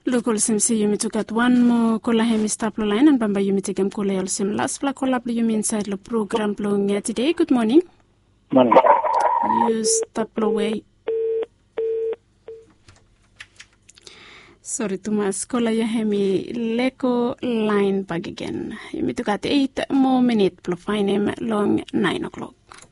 Local simsi yumi tukat one mo kola hemi staplo line and bamba yumi tegam kola yol sim last fla kola plo yumi inside the program blowing today. Good morning. Morning. You staplo way. Sorry Thomas, kola ya hemi leko line back again. Yumi tukat 8 more minutes plo fine long 9 o'clock.